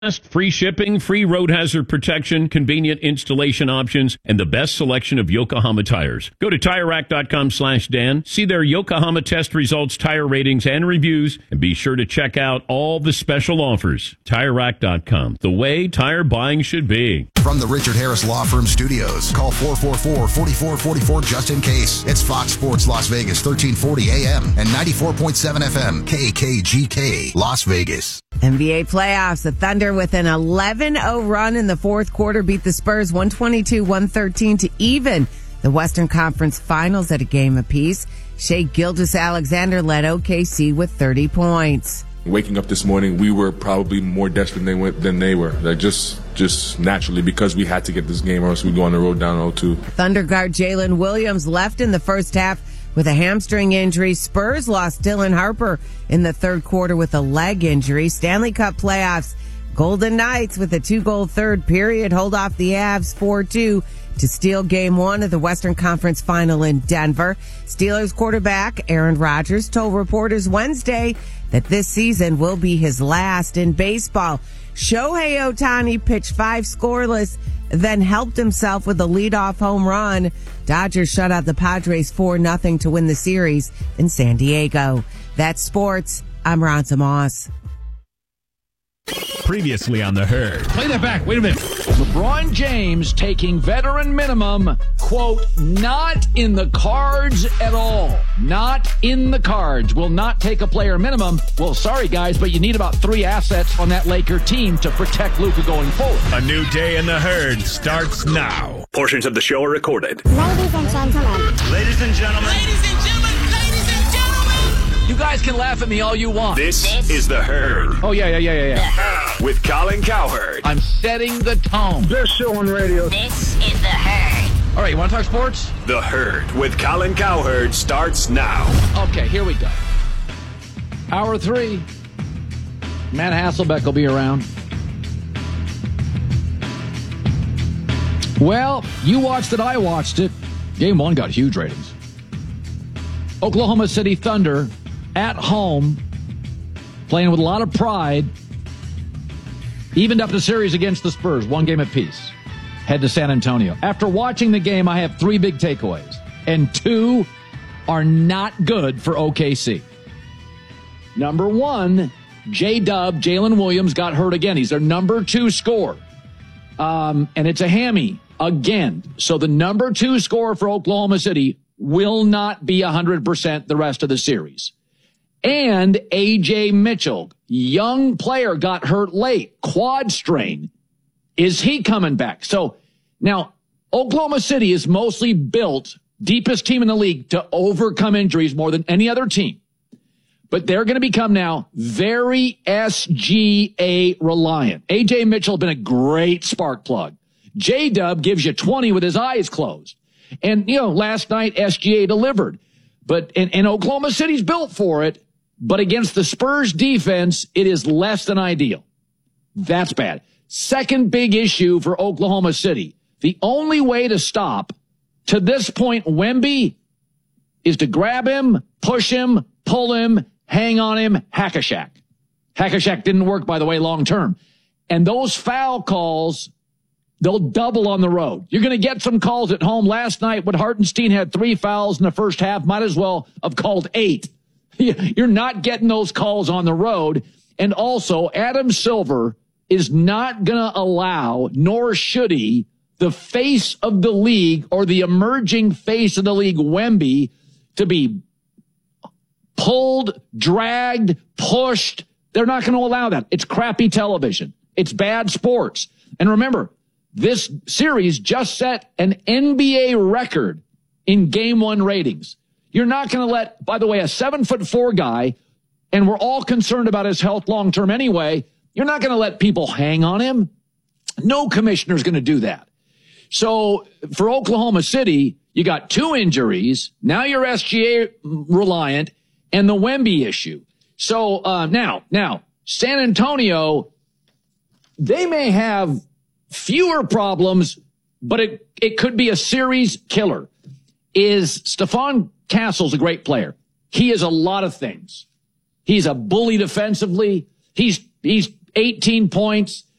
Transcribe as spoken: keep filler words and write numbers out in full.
Free shipping, free road hazard protection, convenient installation options, and the best selection of Yokohama tires. Go to Tire Rack dot com slash Dan, see their Yokohama test results, tire ratings, and reviews, and be sure to check out all the special offers. Tire Rack dot com, the way tire buying should be. From the Richard Harris Law Firm Studios, call four four four, four four four four just in case. It's Fox Sports Las Vegas, thirteen forty A M and ninety-four point seven F M, K K G K, Las Vegas. N B A playoffs, the Thunder with an eleven oh run in the fourth quarter beat the Spurs one twenty-two one thirteen to even the Western Conference Finals at a game apiece. Shai Gilgeous-Alexander led O K C with thirty points. Waking up this morning, we were probably more desperate than, than they were. Like just, just naturally, because we had to get this game or else we go on the road down oh two. Thunder guard Jalen Williams left in the first half with a hamstring injury. Spurs lost Dylan Harper in the third quarter with a leg injury. Stanley Cup playoffs, Golden Knights with a two-goal third period hold off the Avs four two to steal game one of the Western Conference Final in Denver. Steelers quarterback Aaron Rodgers told reporters Wednesday that this season will be his last in baseball. Shohei Ohtani pitched five scoreless, then helped himself with a leadoff home run. Dodgers shut out the Padres four nothing to win the series in San Diego. That's sports. I'm Ronza Moss. Previously on The Herd. Play that back. Wait a minute. LeBron James taking veteran minimum, quote, not in the cards at all. Not in the cards. Will not take a player minimum. Well, sorry, guys, but you need about three assets on that Laker team to protect Luka going forward. A new day in The Herd starts now. Portions of the show are recorded. Ladies and gentlemen. Ladies and gentlemen. Ladies and gentlemen. Ladies and gentlemen. You guys can laugh at me all you want. This, this is The Herd. Oh, yeah, yeah, yeah, yeah, yeah. With Colin Cowherd. I'm setting the tone. Best show on radio. This is The Herd. All right, you want to talk sports? The Herd with Colin Cowherd starts now. Okay, here we go. Hour three. Matt Hasselbeck will be around. Well, you watched it, I watched it. Game one got huge ratings. Oklahoma City Thunder at home, playing with a lot of pride, evened up the series against the Spurs, one game apiece. Head to San Antonio. After watching the game, I have three big takeaways, and two are not good for O K C. Number one, J-Dub, Jalen Williams, got hurt again. He's their number two scorer, um, and it's a hammy again. So the number two scorer for Oklahoma City will not be one hundred percent the rest of the series. And A J Mitchell, young player, got hurt late, quad strain. Is he coming back? So now Oklahoma City is mostly built, deepest team in the league, to overcome injuries more than any other team. But they're going to become now very S G A reliant. A J Mitchell has been a great spark plug. J-Dub gives you twenty with his eyes closed. And, you know, last night S G A delivered. But, and, and Oklahoma City's built for it. But against the Spurs defense, it is less than ideal. That's bad. Second big issue for Oklahoma City. The only way to stop, to this point, Wemby, is to grab him, push him, pull him, hang on him, hack-a-shack. Hack-a-shack didn't work, by the way, long term. And those foul calls, they'll double on the road. You're going to get some calls at home. Last night, when Hartenstein had three fouls in the first half, might as well have called eight. You're not getting those calls on the road. And also, Adam Silver is not going to allow, nor should he, the face of the league or the emerging face of the league, Wemby, to be pulled, dragged, pushed. They're not going to allow that. It's crappy television. It's bad sports. And remember, this series just set an N B A record in game one ratings. You're not going to let, by the way, a seven foot four guy, and we're all concerned about his health long term anyway, you're not going to let people hang on him. No commissioner's going to do that. So for Oklahoma City, you got two injuries. Now you're S G A reliant, and the Wemby issue. So uh, now, now, San Antonio, they may have fewer problems, but it, it could be a series killer. Is Stephon Castle's a great player. He is a lot of things. He's a bully defensively. He's, he's eighteen points